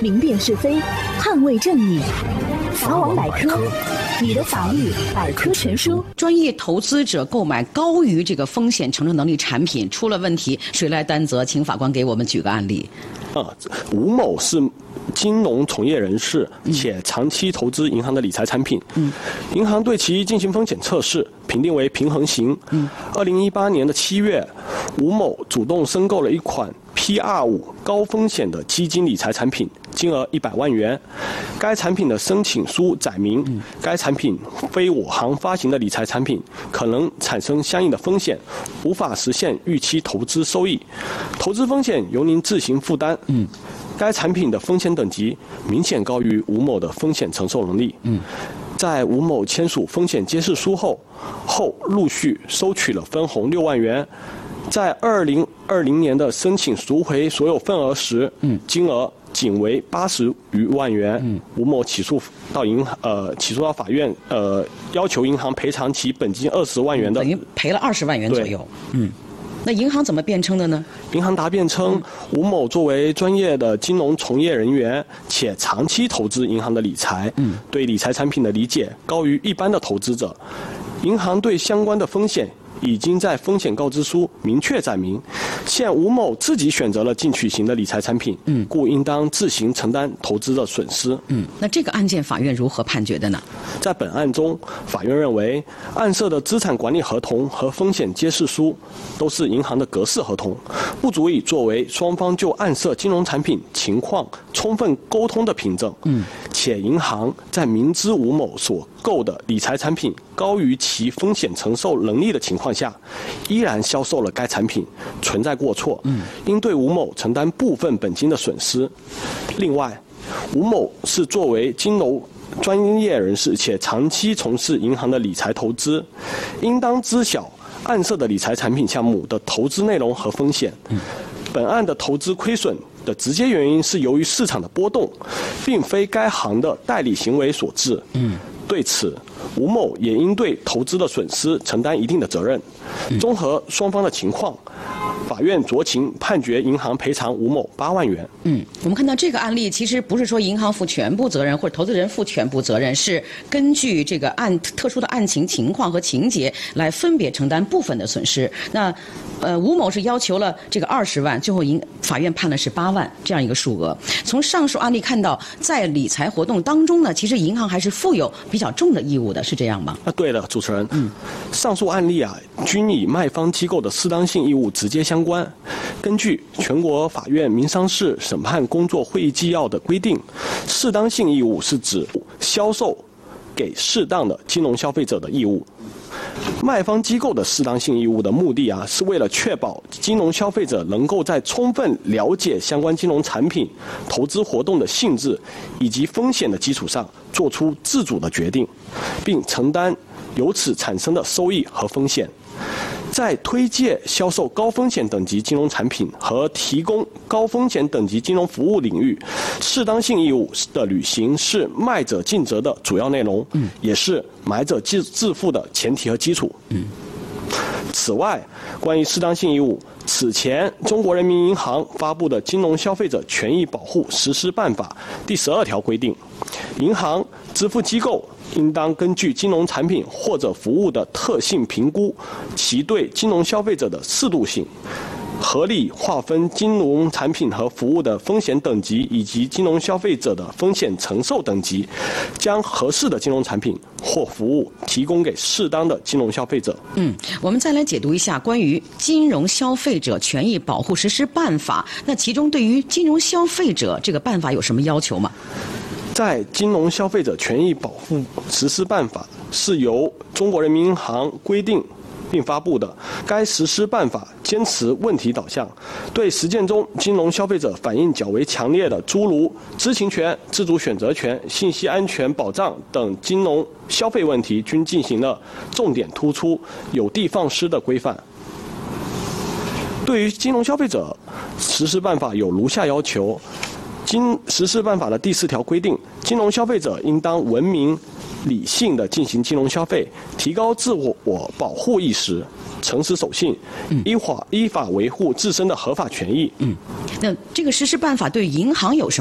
明辨是非，捍卫正义。法网百科，你的法律百科全书。 专业投资者购买高于这个风险承受能力产品出了问题，谁来担责？请法官给我们举个案例。 吴某是金融从业人士，且长期投资银行的理财产品。银行对其进行风险测试，评定为平衡型。2018年的7月，吴某主动申购了一款 PR5 高风险的基金理财产品，金额100万元。该产品的申请书载明，该产品非我行发行的理财产品，可能产生相应的风险，无法实现预期投资收益，投资风险由您自行负担。该产品的风险等级明显高于吴某的风险承受能力。在吴某签署风险揭示书后陆续收取了分红6万元。在2020年的申请赎回所有份额时，金额仅为80余万元。吴某起诉到法院，要求银行赔偿其本金20万元的， 等于赔了20万元左右。那银行怎么辩称的呢？ 银行答辩称，吴某作为专业的金融从业人员，且长期投资银行的理财，对理财产品的理解高于一般的投资者。银行对相关的风险已经在风险告知书明确载明，现吴某自己选择了进取型的理财产品，故应当自行承担投资的损失。 那这个案件法院如何判决的呢？ 在本案中，法院认为案涉的资产管理合同和风险揭示书都是银行的格式合同，不足以作为双方就案涉金融产品情况充分沟通的凭证。且银行在明知吴某所购的理财产品高于其风险承受能力的情况下，依然销售了该产品，存在过错，应对吴某承担部分本金的损失。另外，吴某是作为金融专业人士且长期从事银行的理财投资，应当知晓案涉的理财产品项目的投资内容和风险。本案的投资亏损的直接原因是由于市场的波动，并非该行的代理行为所致。对此，吴某也应对投资的损失承担一定的责任。综合双方的情况，法院酌情判决银行赔偿吴某8万元。 我们看到这个案例，其实不是说银行负全部责任或者投资人负全部责任，是根据这个特殊的案情况和情节来分别承担部分的损失。那吴某是要求了这个20万，最后法院判的是8万这样一个数额。从上述案例看到，在理财活动当中呢，其实银行还是负有比较重的义务的，是这样吗？ 对了，主持人，上述案例均与卖方机构的适当性义务直接相关。根据全国法院民商事审判工作会议纪要的规定，适当性义务是指销售给适当的金融消费者的义务。卖方机构的适当性义务的目的是为了确保金融消费者能够在充分了解相关金融产品、投资活动的性质以及风险的基础上，做出自主的决定，并承担由此产生的收益和风险。在推介销售高风险等级金融产品和提供高风险等级金融服务领域，适当性义务的履行是卖者尽责的主要内容，也是买者自负的前提和基础。此外，关于适当性义务，此前中国人民银行发布的《金融消费者权益保护实施办法》第12条规定，银行、支付机构应当根据金融产品或者服务的特性评估其对金融消费者的适度性，合理划分金融产品和服务的风险等级以及金融消费者的风险承受等级，将合适的金融产品或服务提供给适当的金融消费者。 我们再来解读一下关于《金融消费者权益保护实施办法》，那其中对于金融消费者这个办法有什么要求吗？ 在《金融消费者权益保护实施办法》是由中国人民银行规定并发布的。该实施办法坚持问题导向，对实践中金融消费者反应较为强烈的诸如知情权、自主选择权、信息安全保障等金融消费问题均进行了重点突出、有的放矢的规范。对于金融消费者实施办法有如下要求。实施办法的第4条规定，金融消费者应当文明、理性地进行金融消费，提高自我保护意识，诚实守信，依法维护自身的合法权益。 那这个实施办法对银行有什么